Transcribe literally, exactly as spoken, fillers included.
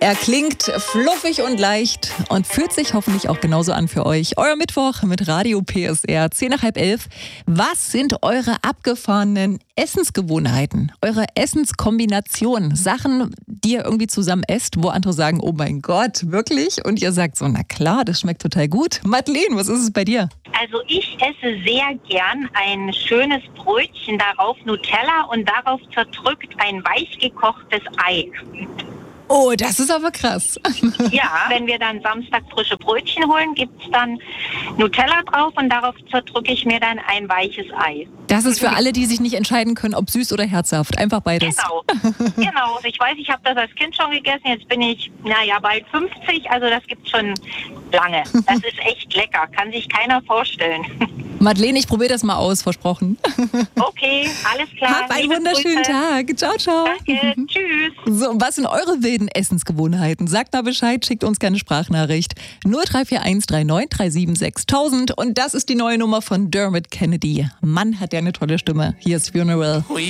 Er klingt fluffig und leicht und fühlt sich hoffentlich auch genauso an für euch. Euer Mittwoch mit Radio P S R, zehn nach halb elf. Was sind eure abgefahrenen Essensgewohnheiten? Eure Essenskombination? Sachen, die ihr irgendwie zusammen esst, wo andere sagen, oh mein Gott, wirklich? Und ihr sagt so, na klar, das schmeckt total gut. Madeleine, was ist es bei dir? Also ich esse sehr gern ein schönes Brötchen, darauf Nutella und darauf zerdrückt ein weich gekochtes Ei. Oh, das ist aber krass. Ja, wenn wir dann Samstag frische Brötchen holen, gibt es dann Nutella drauf und darauf zerdrücke ich mir dann ein weiches Ei. Das ist für alle, die sich nicht entscheiden können, ob süß oder herzhaft. Einfach beides. Genau, genau. Ich weiß, ich habe das als Kind schon gegessen. Jetzt bin ich, naja, bald fünfzig. Also das gibt es schon lange. Das ist echt lecker. Kann sich keiner vorstellen. Madeleine, ich probiere das mal aus, versprochen. Okay, alles klar. Hab einen Liebe wunderschönen Grüße. Tag. Ciao, ciao. Danke, tschüss. So, und was sind eure wilden Essensgewohnheiten? Sagt mal Bescheid, schickt uns gerne Sprachnachricht. null drei vier eins drei neun drei sieben sechs tausend. Und das ist die neue Nummer von Dermot Kennedy. Mann, hat der eine tolle Stimme. Hier ist Funeral.